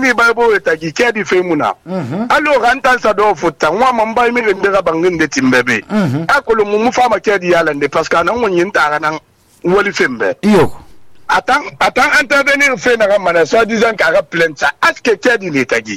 ni barbo etagi kedi femuna alors antan sa do futa wa mamba mi ndega bangin de timbebe akolo mu fama kedi yala nde parce que anan wonyin tara nan woli fembe iyo attends intervenir fait na ramana soit disant qu'à plainte ça est-ce que kedi ni etagi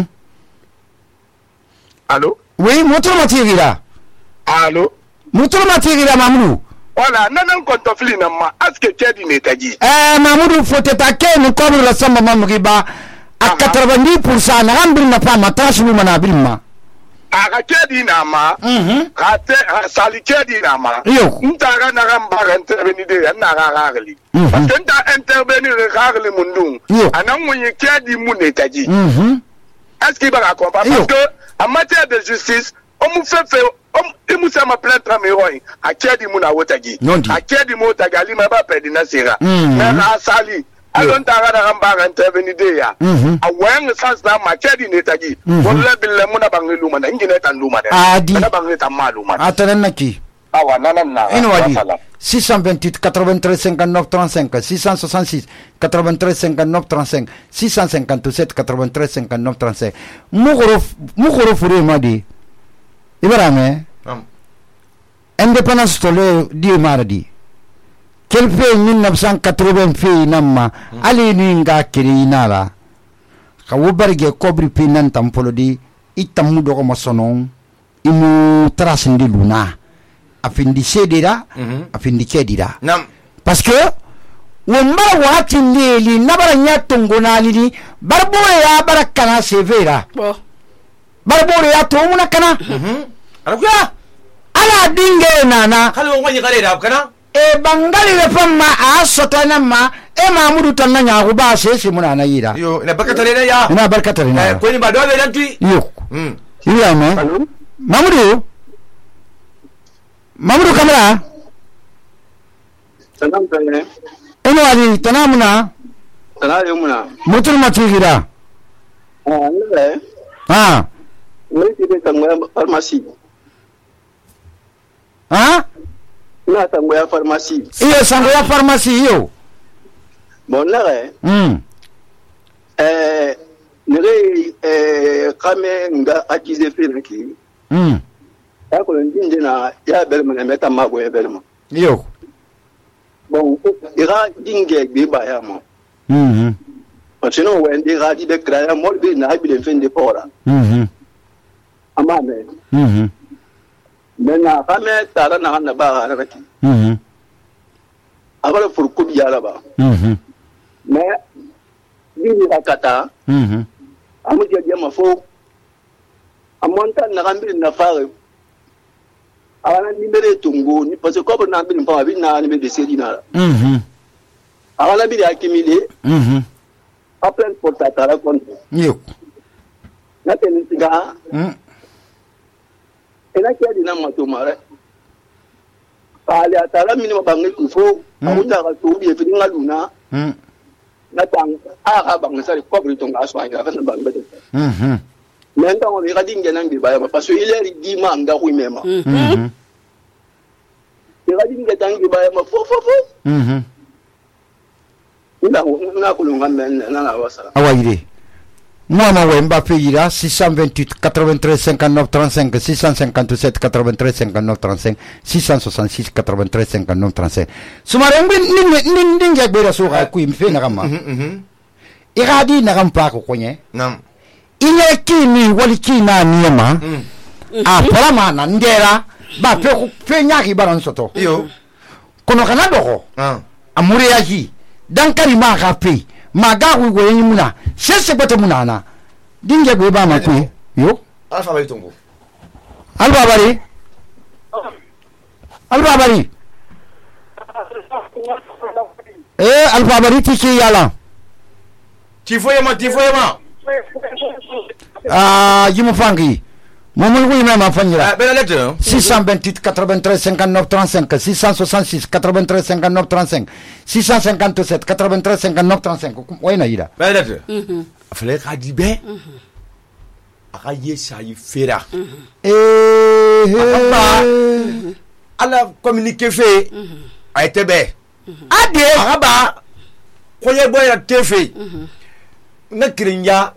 allô oui moto matiri라 allô moto matiri라 Mamoudou voilà nanan kontofli na ma est-ce que kedi ni etagi Mamoudou faut t'attaquer nous comme la samba mamriba à 90% na rambir na pa matashi mu mana bilma aga kedi na ma rate sali kedi na ma ntara na ramba intervenir de na rarali parce que nta intervenir rarali mundung anan munyi kedi mu ne taji est-ce qu'il va comprendre parce que en matière de justice on me fait on me sama plainte amiroi a kedi mu na wotagi a kedi mu tagali ma ba pedi na sira na sali alon tara na ramba intervenir de ya awen sans na ma kedi ne taji wala billa mu na bangilu mana ingine tandu mana na bangilu tamalu mana atanaki awa nanana inwadi 628 83 59 35 666 93 59 35 657 83 59 35 mugoro fure madi ibarame indépendance tole di mardi quel fait 1980 fait namma ali ninga kiri nala ka wobarge kobri pinan tampolodi itamu do ko sonon imu trasindi luna afindi sedira afindi kedira parce que womba wati ndeli nabara nyatongo nalili barbore ya barakana severa barbore ya to muna kana arakuya ala dinge nana kalo ngoni kare da kana bangali le famma a sotana ma Mamoudou tanna nyago ba sese muna na yira yo ina barkatare na ya ina barkatare na ko ni ba do be danti yo ila me Mamoudou kamera salam tane eno ali tanamuna tanayumuna mutul matigira ne oui c'est tangwa pharmacie na tangwa pharmacie iyo sango ya pharmacie iyo bon là kame nga accusé firki ya ko ndinde na ya belma na meta mago ya belma yo bon ira dinge be ba ya mo parce que no wende ga di de kraya mo be na bi de fin de pora amane mena kame tara na ba ra ki agora pour ko bi ala ba mais ni rakata amu je ma fo amonta na gambi na fare awana nimere tungo ni parce que comme na bi pa bi na ni de sedi na awana bi akimile appel pour tatara kon yo na tenisiga ena ke dina mato mare pale atara mini mabangi kufo amuta ka to bi fi ngaluna na tang a bang sa ko bri tonga aswa ga fa bang bete menda on ira dinga nan bi ba parce que il est di ma nga ku mema ira dinga tang bi ba ma fo na ko lunga men na wasa awayire moi Mbappé ira 628 83 59 35 657 83 59 35 666 83 59 35 sumare ninge gbera so ga ku imfe na kama iradi na kampa ko konye nam ile kini wali kina niema palama na ndera ba pe nyaki baran soto yo kono kana doko amuri yaji dan kari ma ga pe maga wi go yimuna sese bote munana dinge go ba ma ku yo alfa bari tongo albabari albabari tiki yala tifoyema yimu fangi momul wi ma fanyira bela lettre 628 83 59 35 666 83 59 35 657 83 59 35 wayna yira bela lettre afale ka dibe aka yesa yi fera ala communiquer fait a été bé ade araba koye boya tefe na krinya